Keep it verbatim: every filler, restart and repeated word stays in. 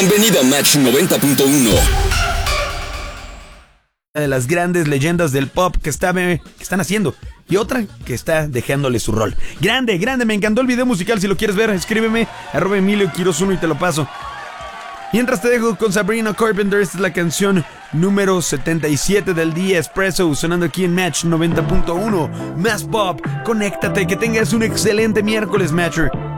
Bienvenido a Match noventa punto uno. Una de las grandes leyendas del pop que, está, que están haciendo. Y otra que está dejándole su rol. Grande, grande, me encantó el video musical. Si lo quieres ver, escríbeme, arroba Emilio Quiroz uno y te lo paso. Mientras te dejo con Sabrina Carpenter, esta es la canción número setenta y siete del día, Espresso, sonando aquí en Match noventa punto uno. Más pop, conéctate, que tengas un excelente miércoles, Matcher.